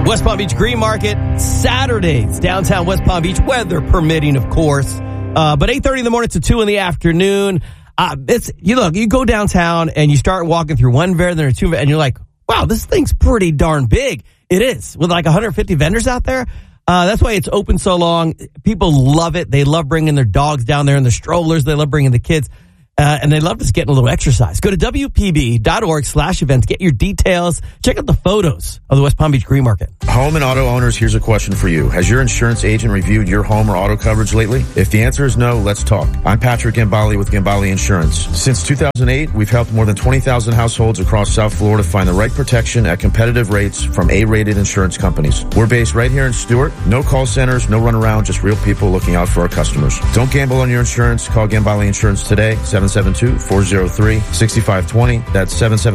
West Palm Beach Green Market, Saturdays, downtown West Palm Beach, weather permitting, of course. But 8:30 in the morning to 2 in the afternoon. You go downtown and you start walking through one vendor or two, and you're like, wow, this thing's pretty darn big. It is, with like 150 vendors out there. That's why it's open so long. People love it. They love bringing their dogs down there in the strollers. They love bringing the kids. And they love just getting a little exercise. Go to WPB.org/events. Get your details. Check out the photos of the West Palm Beach Green Market. Home and auto owners, here's a question for you. Has your insurance agent reviewed your home or auto coverage lately? If the answer is no, let's talk. I'm Patrick Gambale with Gambale Insurance. Since 2008, we've helped more than 20,000 households across South Florida find the right protection at competitive rates from A-rated insurance companies. We're based right here in Stuart. No call centers, no runaround, just real people looking out for our customers. Don't gamble on your insurance. Call Gambale Insurance today, 772-403-6520. That's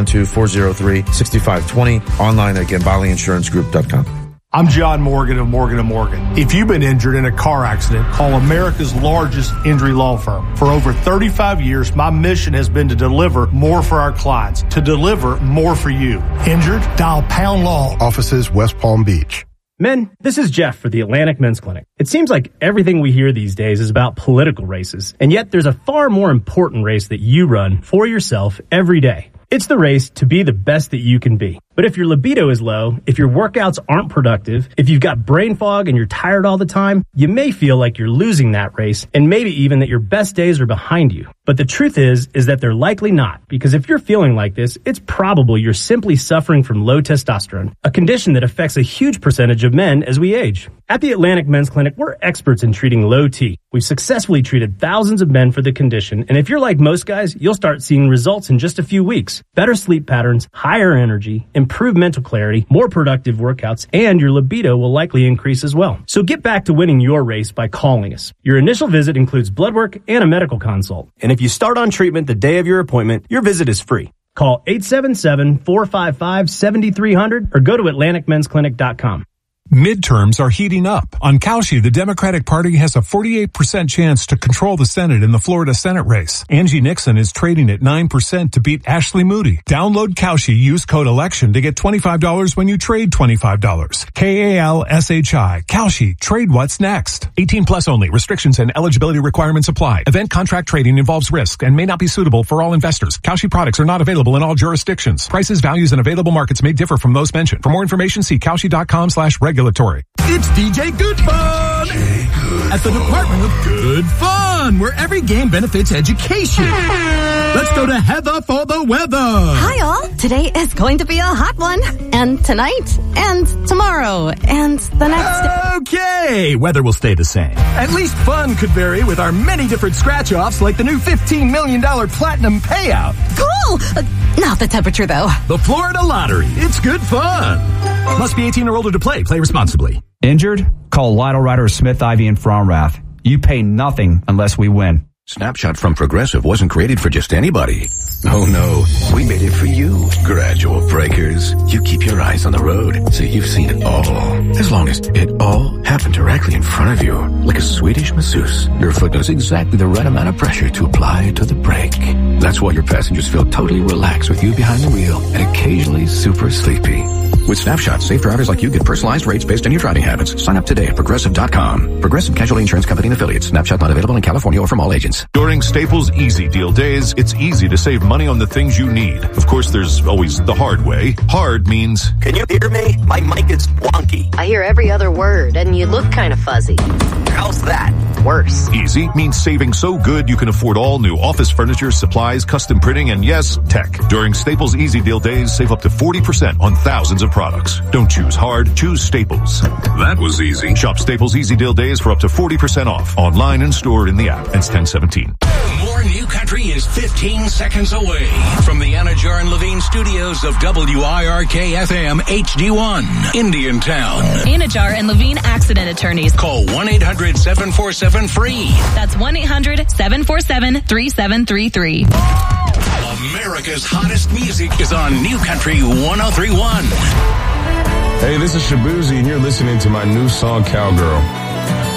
772-403-6520. Online at GambaleInsuranceGroup.com. I'm John Morgan of Morgan & Morgan. If you've been injured in a car accident, call America's largest injury law firm. For over 35 years, my mission has been to deliver more for our clients, to deliver more for you. Injured? Dial Pound Law. Offices West Palm Beach. Men, this is Jeff for the Atlantic Men's Clinic. It seems like everything we hear these days is about political races, and yet there's a far more important race that you run for yourself every day. It's the race to be the best that you can be. But if your libido is low, if your workouts aren't productive, if you've got brain fog and you're tired all the time, you may feel like you're losing that race, and maybe even that your best days are behind you. But the truth is that they're likely not, because if you're feeling like this, it's probable you're simply suffering from low testosterone, a condition that affects a huge percentage of men as we age. At the Atlantic Men's Clinic, we're experts in treating low T. We've successfully treated thousands of men for the condition, and if you're like most guys, you'll start seeing results in just a few weeks. Better sleep patterns, higher energy, improved mental clarity, more productive workouts, and your libido will likely increase as well. So get back to winning your race by calling us. Your initial visit includes blood work and a medical consult. And if you start on treatment the day of your appointment, your visit is free. Call 877-455-7300 or go to AtlanticMen'sClinic.com. Midterms are heating up. On Cauchy, the Democratic Party has a 48% chance to control the Senate in the Florida Senate race. Angie Nixon is trading at 9% to beat Ashley Moody. Download Cauchy, use code ELECTION to get $25 when you trade $25. KALSHI. Cauchy. Trade what's next. 18 plus only. Restrictions and eligibility requirements apply. Event contract trading involves risk and may not be suitable for all investors. Cauchy products are not available in all jurisdictions. Prices, values, and available markets may differ from those mentioned. For more information, see Cauchy.com/regulatory. It's DJ Good Fun at the Department of Good Fun, where every game benefits education. Let's go to Heather for the weather. Hi, all. Today is going to be a hot one. And tonight, and tomorrow, and the next day. Okay, weather will stay the same. At least fun could vary with our many different scratch-offs, like the new $15 million platinum payout. Cool! Not the temperature, though. The Florida Lottery. It's good fun. Must be 18 or older to play. Play responsibly. Injured? Call Lytle Ryder Smith, Ivy, and Fromrath. You pay nothing unless we win. Snapshot from Progressive wasn't created for just anybody. Oh no, we made it for you. Gradual breakers. You keep your eyes on the road, so you've seen it all. As long as it all happened directly in front of you, like a Swedish masseuse, your foot knows exactly the right amount of pressure to apply to the brake. That's why your passengers feel totally relaxed with you behind the wheel and occasionally super sleepy. With Snapshot, safe drivers like you get personalized rates based on your driving habits. Sign up today at Progressive.com. Progressive Casualty Insurance Company and Affiliates. Snapshot not available in California or from all agents. During Staples Easy Deal Days, it's easy to save money on the things you need. Of course, there's always the hard way. Hard means... Can you hear me? My mic is wonky. I hear every other word, and you look kind of fuzzy. How's that? Worse. Easy means saving so good you can afford all new office furniture, supplies, custom printing, and yes, tech. During Staples Easy Deal Days, save up to 40% on thousands of products. Don't choose hard, choose Staples. That was easy. Shop Staples Easy Deal Days for up to 40% off. Online and stored in the app. Ends 10/17. More New Country is 15 seconds away from the Anajar and Levine studios of WIRK-FM HD1, Indiantown. Anajar and Levine Accident Attorneys. Call 1-800-747-FREE. That's 1-800-747-3733. America's hottest music is on New Country 103.1. Hey, this is Shabuzi, and you're listening to my new song, Cowgirl.